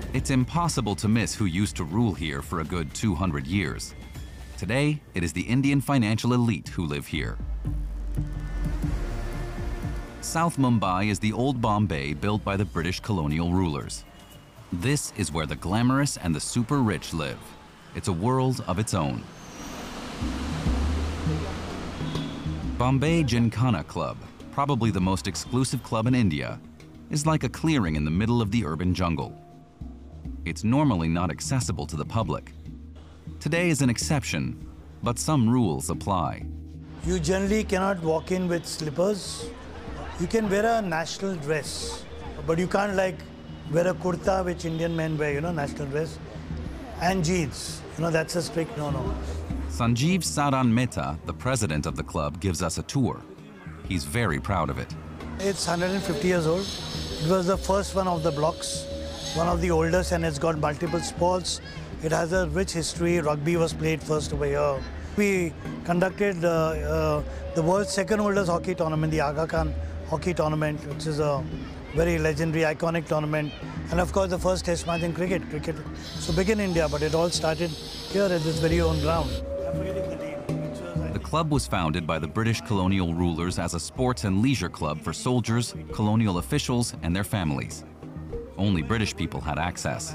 It's impossible to miss who used to rule here for a good 200 years. Today, it is the Indian financial elite who live here. South Mumbai is the old Bombay built by the British colonial rulers. This is where the glamorous and the super rich live. It's a world of its own. Bombay Gymkhana Club, probably the most exclusive club in India, is like a clearing in the middle of the urban jungle. It's normally not accessible to the public. Today is an exception, but some rules apply. You generally cannot walk in with slippers. You can wear a national dress, but you can't wear a kurta, which Indian men wear, national dress, and jeans. That's a strict no-no. Sanjeev Saran Mehta, the president of the club, gives us a tour. He's very proud of it. It's 150 years old. It was the first one of the blocks, one of the oldest, and it's got multiple sports. It has a rich history. Rugby was played first over here. We conducted the world's second oldest hockey tournament, the Aga Khan Hockey Tournament, which is a very legendary, iconic tournament. And of course, the first test match in cricket. Cricket so big in India, but it all started here at this very own ground. The club was founded by the British colonial rulers as a sports and leisure club for soldiers, colonial officials, and their families. Only British people had access.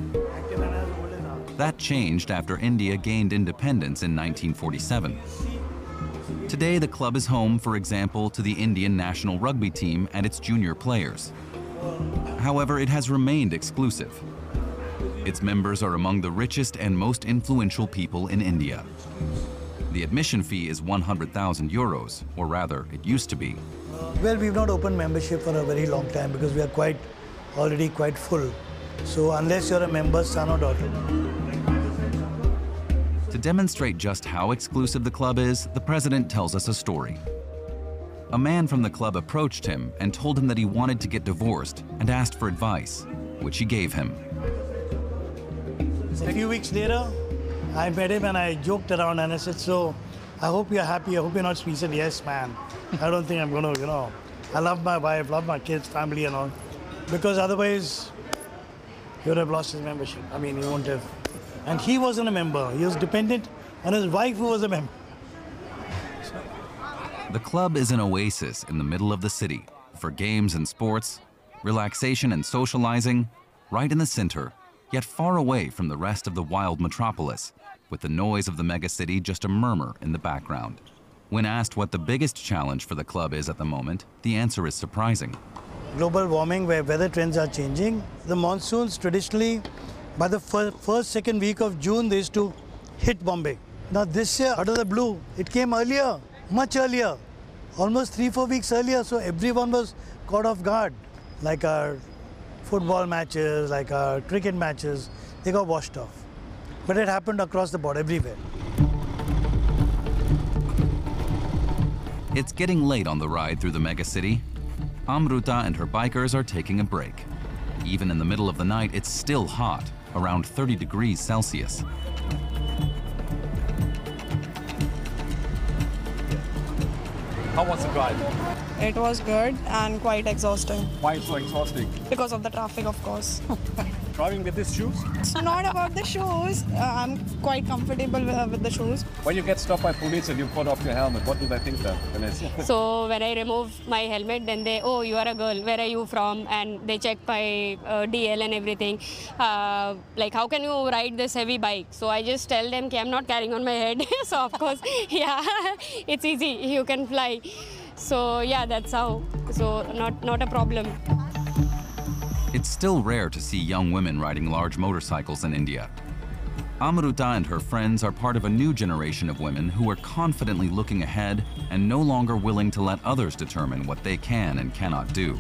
That changed after India gained independence in 1947. Today, the club is home, for example, to the Indian national rugby team and its junior players. However, it has remained exclusive. Its members are among the richest and most influential people in India. The admission fee is 100,000 euros, or rather, it used to be. Well, we've not opened membership for a very long time because we are already quite full. So unless you're a member, son or daughter. To demonstrate just how exclusive the club is, the president tells us a story. A man from the club approached him and told him that he wanted to get divorced and asked for advice, which he gave him. A few weeks later, I met him and I joked around and I said, so I hope you're happy, I hope you're not sweet. He said, yes, man. I don't think I'm going to, I love my wife, love my kids, family and all. Because otherwise, he would have lost his membership. I mean, he won't have. And he wasn't a member. He was dependent on his wife who was a member. The club is an oasis in the middle of the city for games and sports, relaxation and socializing, right in the center, yet far away from the rest of the wild metropolis, with the noise of the megacity just a murmur in the background. When asked what the biggest challenge for the club is at the moment, the answer is surprising. Global warming, where weather trends are changing. The monsoons traditionally, by the first, second week of June, they used to hit Bombay. Now this year, out of the blue, it came earlier, much earlier, almost 3-4 weeks earlier, so everyone was caught off guard. Like our football matches, like our cricket matches, they got washed off. But it happened across the board, everywhere. It's getting late on the ride through the megacity. Amruta and her bikers are taking a break. Even in the middle of the night, it's still hot, around 30 degrees Celsius. How was the drive? It was good and quite exhausting. Why so exhausting? Because of the traffic, of course. Driving with these shoes? It's not about the shoes. I'm quite comfortable with the shoes. When you get stopped by police and you put off your helmet, what do they think then, Vanessa? So when I remove my helmet, then they, oh, you are a girl, where are you from? And they check my DL and everything. Like, how can you ride this heavy bike? So I just tell them, I'm not carrying on my head. So of course, yeah, it's easy, you can fly. So yeah, that's how. So not a problem. It's still rare to see young women riding large motorcycles in India. Amruta and her friends are part of a new generation of women who are confidently looking ahead and no longer willing to let others determine what they can and cannot do.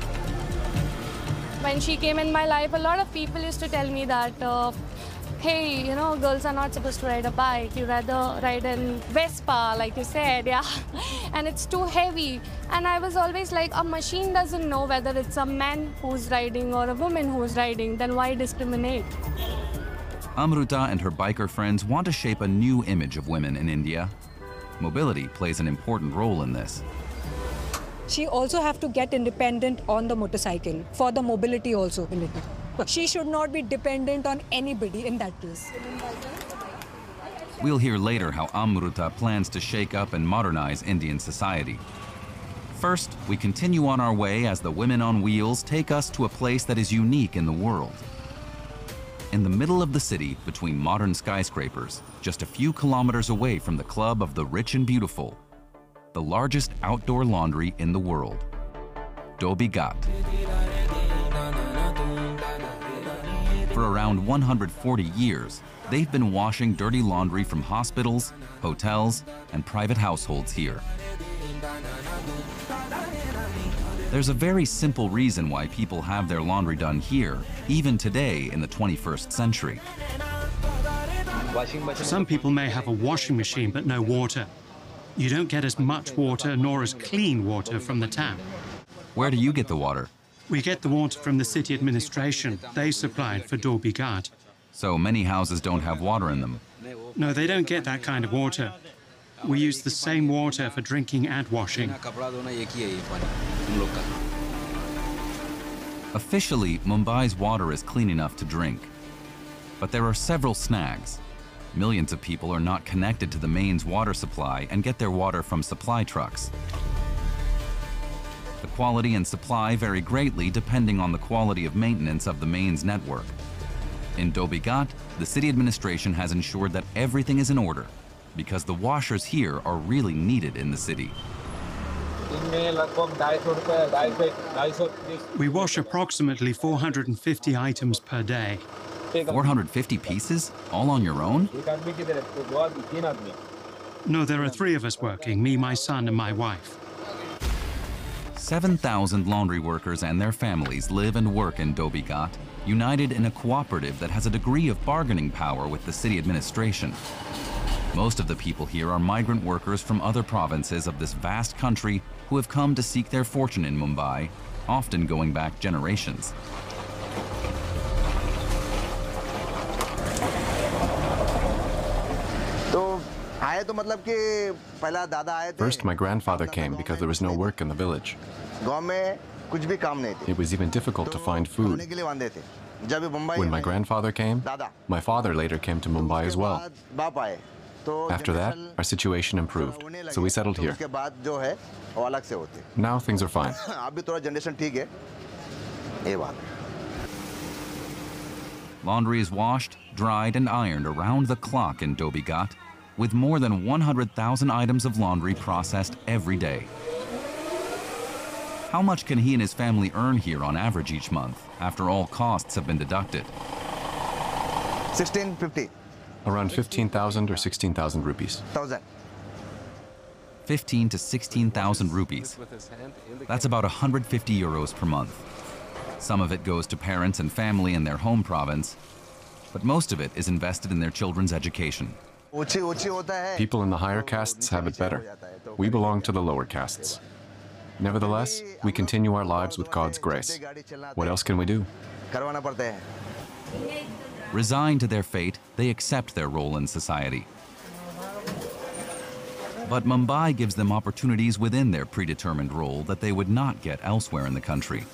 When she came in my life, a lot of people used to tell me that, hey, you know, girls are not supposed to ride a bike. You rather ride in Vespa, like you said, yeah. And it's too heavy. And I was always like, a machine doesn't know whether it's a man who's riding or a woman who's riding, then why discriminate? Amruta and her biker friends want to shape a new image of women in India. Mobility plays an important role in this. She also have to get independent on the motorcycle for the mobility also. She should not be dependent on anybody in that case. We'll hear later how Amruta plans to shake up and modernize Indian society. First, we continue on our way as the women on wheels take us to a place that is unique in the world. In the middle of the city, between modern skyscrapers, just a few kilometers away from the Club of the Rich and Beautiful, the largest outdoor laundry in the world, Dhobi Ghat. For around 140 years, they've been washing dirty laundry from hospitals, hotels, and private households here. There's a very simple reason why people have their laundry done here, even today in the 21st century. Some people may have a washing machine but no water. You don't get as much water nor as clean water from the tap. Where do you get the water? We get the water from the city administration. They supply it for Dhobi Ghat. So many houses don't have water in them. No, they don't get that kind of water. We use the same water for drinking and washing. Officially, Mumbai's water is clean enough to drink. But there are several snags. Millions of people are not connected to the mains water supply and get their water from supply trucks. The quality and supply vary greatly depending on the quality of maintenance of the mains network. In Dhobi Ghat, the city administration has ensured that everything is in order, because the washers here are really needed in the city. We wash approximately 450 items per day. 450 pieces? All on your own? No, there are 3 of us working, me, my son, and my wife. 7,000 laundry workers and their families live and work in Dhobi Ghat, united in a cooperative that has a degree of bargaining power with the city administration. Most of the people here are migrant workers from other provinces of this vast country who have come to seek their fortune in Mumbai, often going back generations. First, my grandfather came because there was no work in the village. It was even difficult to find food. When my grandfather came, my father later came to Mumbai as well. After that, our situation improved, so we settled here. Now things are fine. Laundry is washed, dried, and ironed around the clock in Dhobi Ghat, with more than 100,000 items of laundry processed every day. How much can he and his family earn here on average each month, after all costs have been deducted? 1650. Around 15,000 or 16,000 rupees. 15 to 16,000 rupees. That's about 150 euros per month. Some of it goes to parents and family in their home province, but most of it is invested in their children's education. People in the higher castes have it better. We belong to the lower castes. Nevertheless, we continue our lives with God's grace. What else can we do? Resigned to their fate, they accept their role in society. But Mumbai gives them opportunities within their predetermined role that they would not get elsewhere in the country.